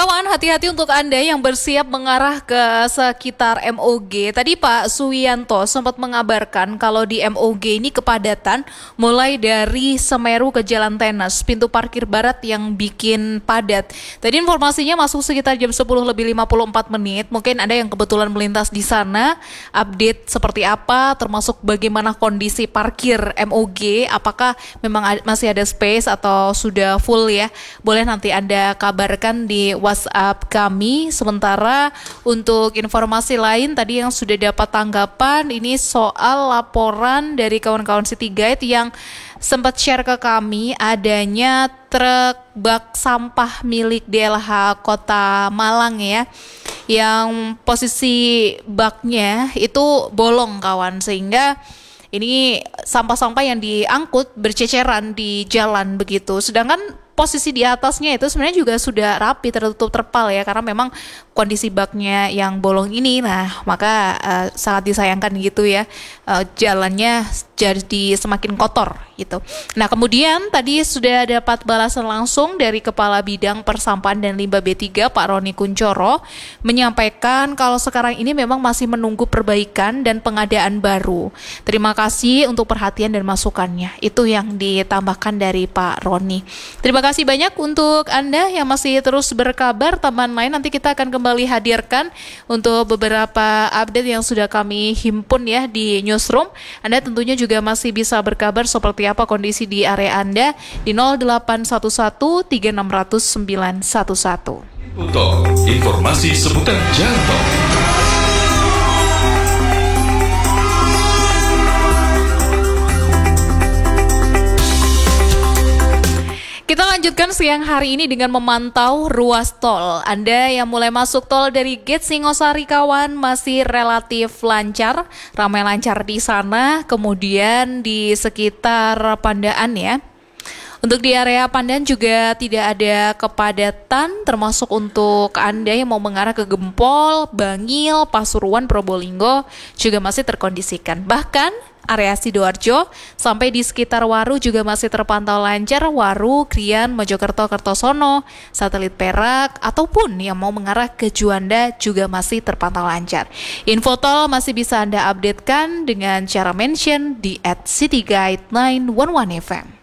Kawan, hati-hati untuk Anda yang bersiap mengarah ke sekitar MOG. Tadi Pak Suwianto sempat mengabarkan kalau di MOG ini kepadatan mulai dari Semeru ke Jalan Tenas, pintu parkir barat yang bikin padat. Tadi informasinya masuk sekitar jam 10 lebih 54 menit. Mungkin Anda yang kebetulan melintas di sana, update seperti apa, termasuk bagaimana kondisi parkir MOG, apakah memang masih ada space atau sudah full ya. Boleh nanti Anda kabarkan di WhatsApp kami. Sementara untuk informasi lain tadi yang sudah dapat tanggapan ini soal laporan dari kawan-kawan City Guide yang sempat share ke kami adanya truk bak sampah milik DLH Kota Malang ya, yang posisi baknya itu bolong kawan, sehingga ini sampah-sampah yang diangkut berceceran di jalan begitu. Sedangkan posisi di atasnya itu sebenarnya juga sudah rapi, tertutup terpal ya, karena memang kondisi baknya yang bolong ini, nah maka sangat disayangkan gitu ya, jalannya jadi semakin kotor gitu. Nah kemudian tadi sudah dapat balasan langsung dari Kepala Bidang Persampahan dan Limbah B3 Pak Roni Kuncoro, menyampaikan kalau sekarang ini memang masih menunggu perbaikan dan pengadaan baru. Terima kasih untuk perhatian dan masukannya, itu yang ditambahkan dari Pak Roni. Terima kasih banyak untuk Anda yang masih terus berkabar. Teman lain nanti kita akan kembali hadirkan untuk beberapa update yang sudah kami himpun ya di newsroom. Anda tentunya juga masih bisa berkabar seperti apa kondisi di area Anda di 0811 3600 911. Untuk informasi seputar jalan tol. Kita lanjutkan siang hari ini dengan memantau ruas tol. Anda yang mulai masuk tol dari Gate Singosari kawan masih relatif lancar, ramai lancar di sana, kemudian di sekitar Pandaan ya. Untuk di area Pandan juga tidak ada kepadatan, termasuk untuk Anda yang mau mengarah ke Gempol, Bangil, Pasuruan, Probolinggo juga masih terkondisikan. Bahkan area Sidoarjo sampai di sekitar Waru juga masih terpantau lancar. Waru, Krian, Mojokerto, Kertosono, Satelit Perak, ataupun yang mau mengarah ke Juanda juga masih terpantau lancar. Info tol masih bisa Anda updatekan dengan cara mention di @cityguide911fm.